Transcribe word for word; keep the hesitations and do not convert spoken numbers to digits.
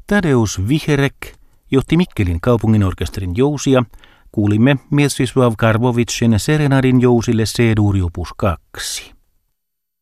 Tadeusz Wicherek johti Mikkelin kaupunginorkesterin jousia. Kuulimme Mieczysław Karłowicin serenadin jousille C-dur opus kaksi.